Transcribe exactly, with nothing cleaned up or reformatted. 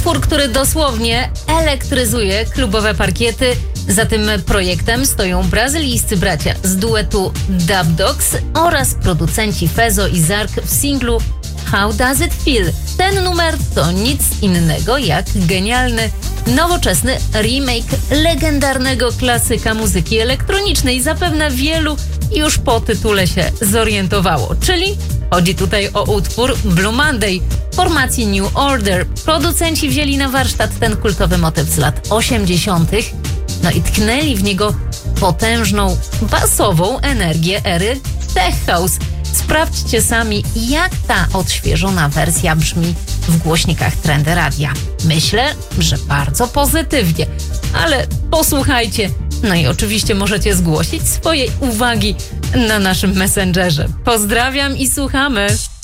Utwór, który dosłownie elektryzuje klubowe parkiety. Za tym projektem stoją brazylijscy bracia z duetu Dub Dogs oraz producenci Fezo i Zark w singlu How Does It Feel? Ten numer to nic innego jak genialny, nowoczesny remake legendarnego klasyka muzyki elektronicznej. Zapewne wielu już po tytule się zorientowało, czyli chodzi tutaj o utwór Blue Monday formacji New Order. Producenci wzięli na warsztat ten kultowy motyw z lat osiemdziesiątych. No i tknęli w niego potężną, basową energię ery Tech House. Sprawdźcie sami, jak ta odświeżona wersja brzmi w głośnikach Trendy Radia. Myślę, że bardzo pozytywnie, ale posłuchajcie. No i oczywiście możecie zgłosić swoje uwagi na naszym Messengerze. Pozdrawiam i słuchamy.